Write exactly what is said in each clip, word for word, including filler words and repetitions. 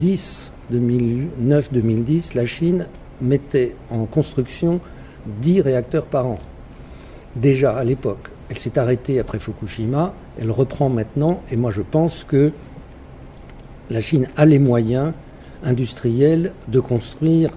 deux mille neuf deux mille dix, la Chine mettait en construction dix réacteurs par an. Déjà à l'époque. Elle s'est arrêtée après Fukushima, elle reprend maintenant, et moi je pense que la Chine a les moyens industriels de construire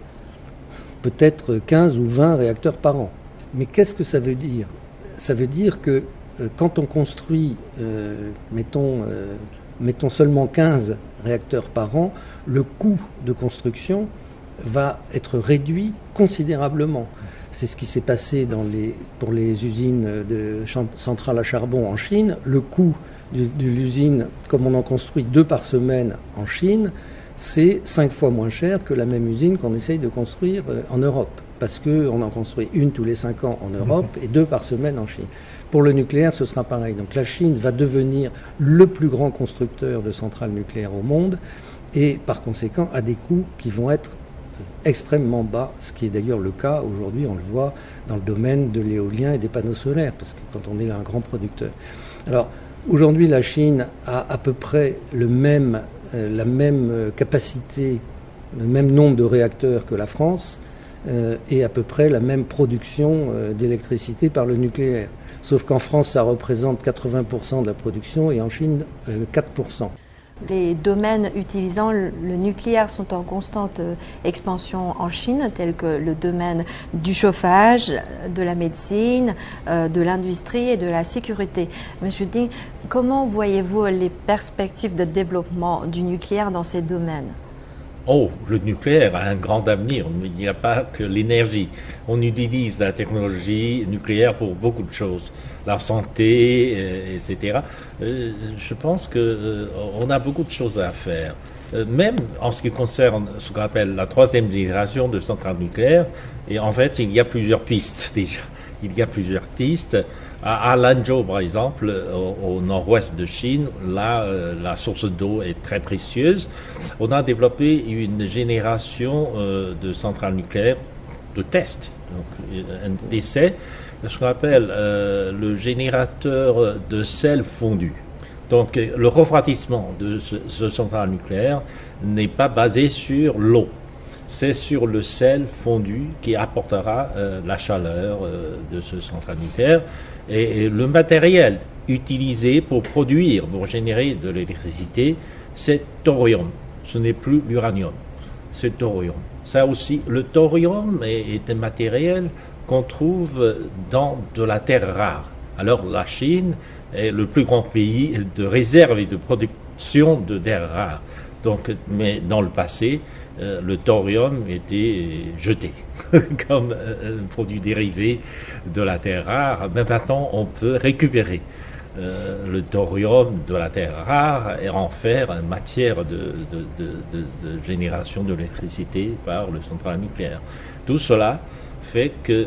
peut-être quinze ou vingt réacteurs par an. Mais qu'est-ce que ça veut dire? Ça veut dire que euh, quand on construit, euh, mettons, euh, mettons seulement quinze réacteurs par an, le coût de construction va être réduit considérablement. C'est ce qui s'est passé dans les, pour les usines de centrales à charbon en Chine. Le coût de, de l'usine, comme on en construit deux par semaine en Chine, c'est cinq fois moins cher que la même usine qu'on essaye de construire en Europe. Parce qu'on en construit une tous les cinq ans en Europe et deux par semaine en Chine. Pour le nucléaire, ce sera pareil. Donc la Chine va devenir le plus grand constructeur de centrales nucléaires au monde et par conséquent à des coûts qui vont être extrêmement bas, ce qui est d'ailleurs le cas aujourd'hui, on le voit dans le domaine de l'éolien et des panneaux solaires, parce que quand on est là un grand producteur. Alors aujourd'hui, la Chine a à peu près le même, euh, la même capacité, le même nombre de réacteurs que la France, euh, et à peu près la même production euh, d'électricité par le nucléaire. Sauf qu'en France, ça représente quatre-vingts pour cent de la production et en Chine, euh, quatre pour cent. Les domaines utilisant le nucléaire sont en constante expansion en Chine, tels que le domaine du chauffage, de la médecine, de l'industrie et de la sécurité. Monsieur Ding, comment voyez-vous les perspectives de développement du nucléaire dans ces domaines? Oh, le nucléaire a un grand avenir. Il n'y a pas que l'énergie. On utilise la technologie nucléaire pour beaucoup de choses. La santé, et cetera. Euh, je pense qu'on euh, a beaucoup de choses à faire. Euh, même en ce qui concerne ce qu'on appelle la troisième génération de centrales nucléaires. Et en fait, il y a plusieurs pistes déjà. Il y a plusieurs pistes. À, à Lanzhou, par exemple, au, au nord-ouest de Chine, là, euh, la source d'eau est très précieuse. On a développé une génération euh, de centrales nucléaires de test, donc un essai, ce qu'on appelle euh, le générateur de sel fondu. Donc, le refroidissement de ce, ce centrale nucléaire n'est pas basé sur l'eau. C'est sur le sel fondu qui apportera euh, la chaleur euh, de ce centrale nucléaire. Et, et le matériel utilisé pour produire, pour générer de l'électricité, c'est thorium. Ce n'est plus l'uranium, c'est thorium. Ça aussi, le thorium est, est un matériel qu'on trouve dans de la terre rare. Alors la Chine est le plus grand pays de réserve et de production de terres rares. Donc, mais dans le passé, euh, le thorium était jeté comme euh, un produit dérivé de la terre rare. Mais maintenant, on peut récupérer euh, le thorium de la terre rare et en faire une matière de, de, de, de, de génération de l'électricité par le central nucléaire. Tout cela fait que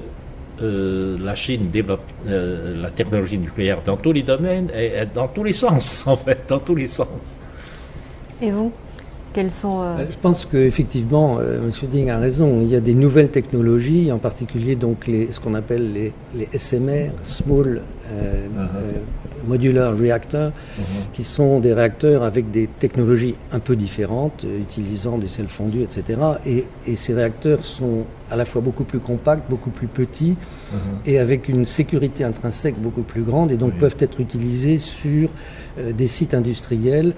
euh, la Chine développe euh, la technologie nucléaire dans tous les domaines et, et dans tous les sens, en fait, dans tous les sens. Et vous? Quels sont, euh... Je pense qu'effectivement, euh, M. Ding a raison. Il y a des nouvelles technologies, en particulier donc les, ce qu'on appelle les, les S M R, Small euh, uh-huh. euh, Modular Reactors, uh-huh. qui sont des réacteurs avec des technologies un peu différentes, euh, utilisant des sels fondus, et cetera. Et, et ces réacteurs sont à la fois beaucoup plus compacts, beaucoup plus petits, uh-huh. et avec une sécurité intrinsèque beaucoup plus grande, et donc oui. peuvent être utilisés sur euh, des sites industriels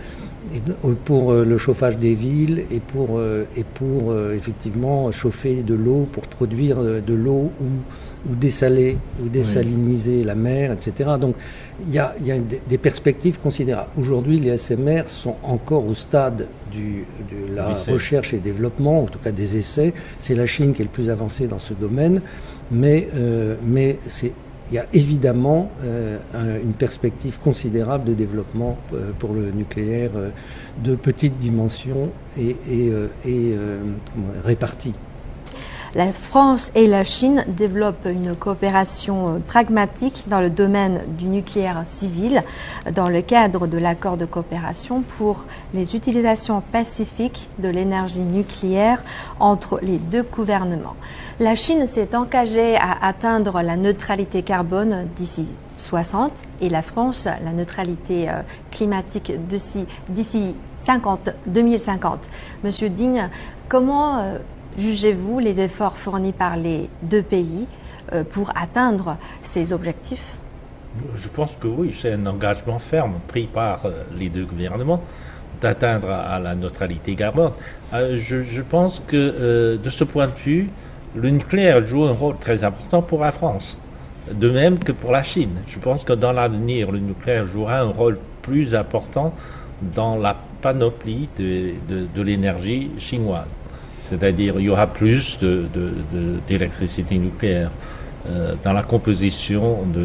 pour le chauffage des villes et pour, et pour effectivement chauffer de l'eau, pour produire de l'eau ou, ou dessaler ou dessaliniser oui. la mer, et cetera. Donc il y a, il y a des perspectives considérables. Aujourd'hui, les S M R sont encore au stade du, de la Essai. recherche et développement, en tout cas des essais. C'est la Chine qui est le plus avancée dans ce domaine, mais, euh, mais c'est il y a évidemment euh, un, une perspective considérable de développement euh, pour le nucléaire euh, de petite dimension et, et, euh, et euh, répartie. La France et la Chine développent une coopération pragmatique dans le domaine du nucléaire civil dans le cadre de l'accord de coopération pour les utilisations pacifiques de l'énergie nucléaire entre les deux gouvernements. La Chine s'est engagée à atteindre la neutralité carbone d'ici soixante et la France la neutralité climatique d'ici, d'ici deux mille cinquante. Monsieur Ding, comment euh, jugez-vous les efforts fournis par les deux pays euh, pour atteindre ces objectifs? Je pense que oui, c'est un engagement ferme pris par euh, les deux gouvernements d'atteindre à, à la neutralité carbone. Euh, je, je pense que euh, de ce point de vue, le nucléaire joue un rôle très important pour la France, de même que pour la Chine. Je pense que dans l'avenir, le nucléaire jouera un rôle plus important dans la panoplie de, de, de l'énergie chinoise. C'est-à-dire il y aura plus de, de, de, d'électricité nucléaire euh, dans la composition de, de,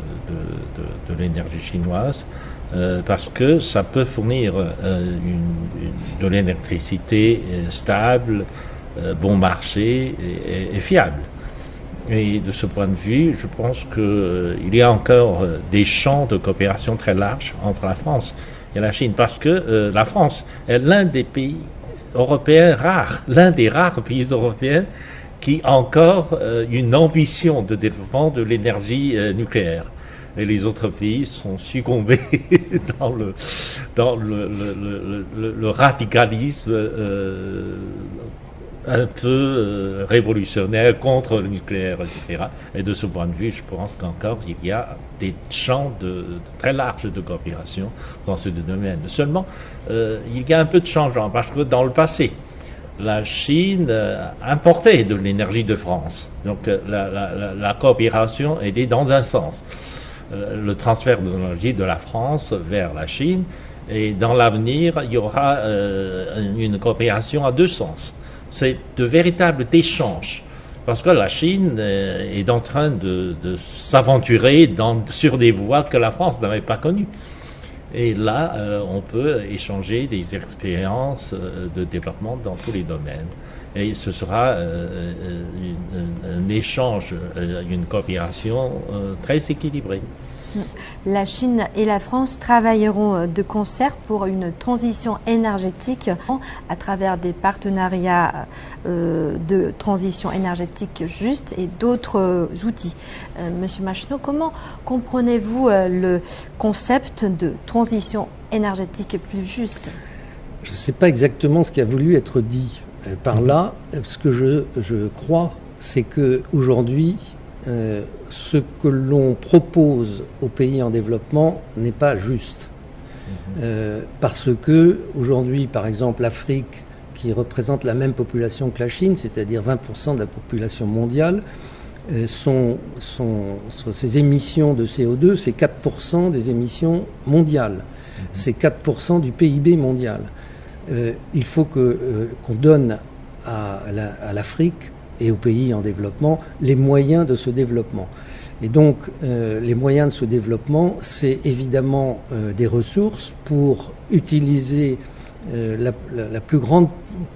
de, de l'énergie chinoise, euh, parce que ça peut fournir euh, une, une, de l'électricité stable, euh, bon marché et, et, et fiable. Et de ce point de vue, je pense qu'il euh, y a encore euh, des champs de coopération très larges entre la France et la Chine, parce que euh, la France est l'un des pays européens rares, l'un des rares pays européens qui a encore euh, une ambition de développement de l'énergie euh, nucléaire. Et les autres pays sont succombés dans le, dans le, le, le, le radicalisme euh, un peu euh, révolutionnaire contre le nucléaire, et cetera. Et de ce point de vue, je pense qu'encore il y a des champs de, de très larges de coopération dans ce domaine. Seulement, euh, il y a un peu de changement, parce que dans le passé, la Chine euh, importait de l'énergie de France. Donc euh, la, la, la coopération était dans un sens. Euh, le transfert de l'énergie de la France vers la Chine, et dans l'avenir, il y aura euh, une coopération à deux sens. C'est de véritables échanges, parce que la Chine est en train de, de s'aventurer dans, sur des voies que la France n'avait pas connues. Et là, euh, on peut échanger des expériences euh, de développement dans tous les domaines. Et ce sera euh, une, un échange, euh, une coopération euh, très équilibrée. La Chine et la France travailleront de concert pour une transition énergétique à travers des partenariats euh, de transition énergétique juste et d'autres euh, outils. Euh, Monsieur Macheneau, comment comprenez-vous euh, le concept de transition énergétique plus juste? Je ne sais pas exactement ce qui a voulu être dit euh, par là. Ce que je, je crois, c'est qu'aujourd'hui, Euh, ce que l'on propose aux pays en développement n'est pas juste. Mmh. Euh, parce que aujourd'hui, par exemple, l'Afrique, qui représente la même population que la Chine, c'est-à-dire vingt pour cent de la population mondiale, euh, son, son, son, ses émissions de C O deux, c'est quatre pour cent des émissions mondiales. Mmh. C'est quatre pour cent du P I B mondial. Euh, il faut que, euh, qu'on donne à, la, à l'Afrique et aux pays en développement les moyens de ce développement. Et donc, euh, les moyens de ce développement, c'est évidemment euh, des ressources pour utiliser euh, la, la, la plus grande,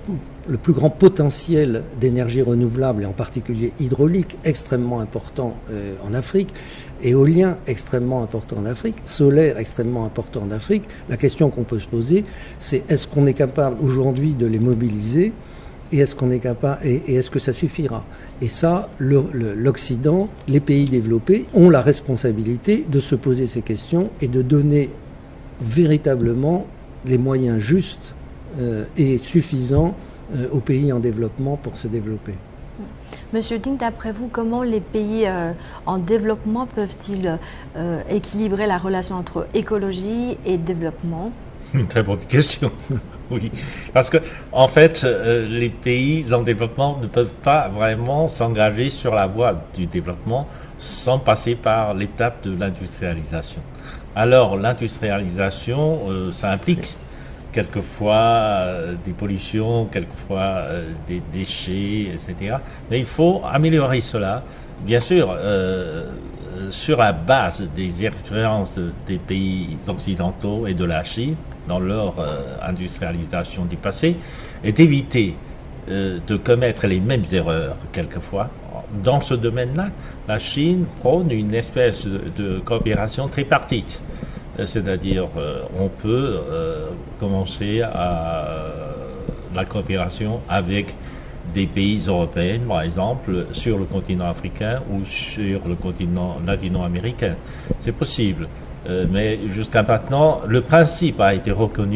le plus grand potentiel d'énergie renouvelable, et en particulier hydraulique, extrêmement important euh, en Afrique, éolien extrêmement important en Afrique, solaire extrêmement important en Afrique. La question qu'on peut se poser, c'est est-ce qu'on est capable aujourd'hui de les mobiliser ? Et est-ce qu'on est capable, et, et est-ce que ça suffira? Et ça, le, le, l'Occident, les pays développés ont la responsabilité de se poser ces questions et de donner véritablement les moyens justes euh, et suffisants euh, aux pays en développement pour se développer. Monsieur Ding, d'après vous, comment les pays euh, en développement peuvent-ils euh, équilibrer la relation entre écologie et développement? Une très bonne question. Oui, parce que en fait, euh, les pays en développement ne peuvent pas vraiment s'engager sur la voie du développement sans passer par l'étape de l'industrialisation. Alors, l'industrialisation, euh, ça implique quelquefois euh, des pollutions, quelquefois euh, des déchets, et cetera. Mais il faut améliorer cela, bien sûr, euh, sur la base des expériences des pays occidentaux et de la Chine, dans leur euh, industrialisation du passé, et d'éviter euh, de commettre les mêmes erreurs quelquefois. Dans ce domaine-là, la Chine prône une espèce de, de coopération tripartite, euh, c'est-à-dire euh, on peut euh, commencer à euh, la coopération avec des pays européens, par exemple, sur le continent africain ou sur le continent latino-américain. C'est possible. Euh, mais jusqu'à maintenant, le principe a été reconnu